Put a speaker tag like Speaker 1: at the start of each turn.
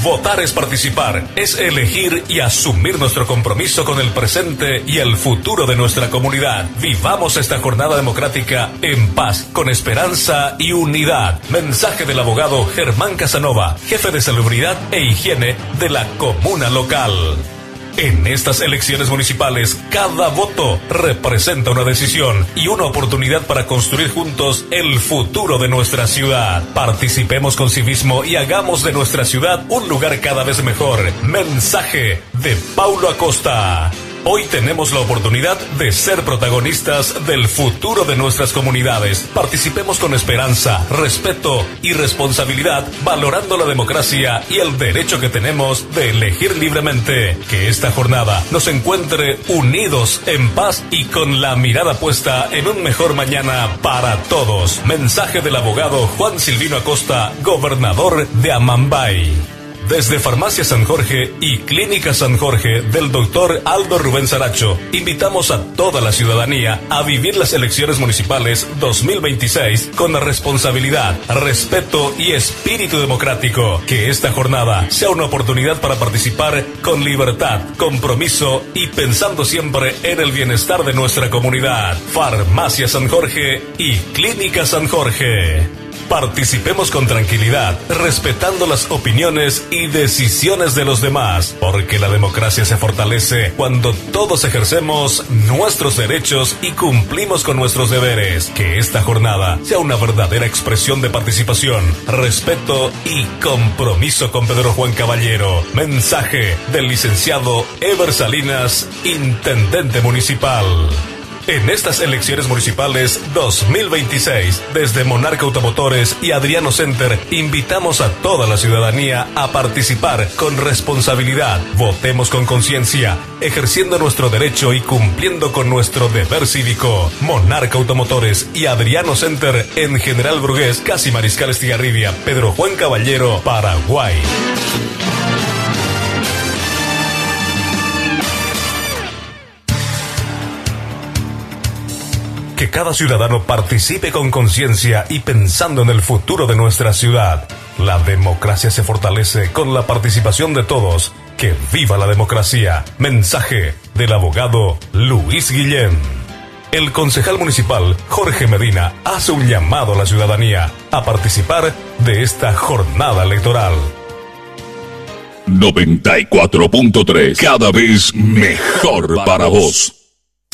Speaker 1: Votar es participar, es elegir y asumir nuestro compromiso con el presente y el futuro de nuestra comunidad. Vivamos esta jornada democrática en paz, con esperanza y unidad. Mensaje del abogado Germán Casanova, jefe de salubridad e higiene de la comuna local. En estas elecciones municipales, cada voto representa una decisión y una oportunidad para construir juntos el futuro de nuestra ciudad. Participemos con civismo y hagamos de nuestra ciudad un lugar cada vez mejor. Mensaje de Paulo Acosta. Hoy tenemos la oportunidad de ser protagonistas del futuro de nuestras comunidades. Participemos con esperanza, respeto y responsabilidad, valorando la democracia y el derecho que tenemos de elegir libremente. Que esta jornada nos encuentre unidos, en paz y con la mirada puesta en un mejor mañana para todos. Mensaje del abogado Juan Silvino Acosta, gobernador de Amambay. Desde Farmacia San Jorge y Clínica San Jorge del doctor Aldo Rubén Saracho, invitamos a toda la ciudadanía a vivir las elecciones municipales 2026 con la responsabilidad, respeto y espíritu democrático. Que esta jornada sea una oportunidad para participar con libertad, compromiso y pensando siempre en el bienestar de nuestra comunidad. Farmacia San Jorge y Clínica San Jorge. Participemos con tranquilidad, respetando las opiniones y decisiones de los demás, porque la democracia se fortalece cuando todos ejercemos nuestros derechos y cumplimos con nuestros deberes. Que esta jornada sea una verdadera expresión de participación, respeto y compromiso con Pedro Juan Caballero. Mensaje del licenciado Ever Salinas, intendente municipal. En estas elecciones municipales 2026, desde Monarca Automotores y Adriano Center, invitamos a toda la ciudadanía a participar con responsabilidad. Votemos con conciencia, ejerciendo nuestro derecho y cumpliendo con nuestro deber cívico. Monarca Automotores y Adriano Center en General Brugués, casi Mariscal Estigarribia, Pedro Juan Caballero, Paraguay. Que cada ciudadano participe con conciencia y pensando en el futuro de nuestra ciudad. La democracia se fortalece con la participación de todos. ¡Que viva la democracia! Mensaje del abogado Luis Guillén. El concejal municipal Jorge Medina hace un llamado a la ciudadanía a participar de esta jornada electoral.
Speaker 2: 94.3, cada vez mejor para vos.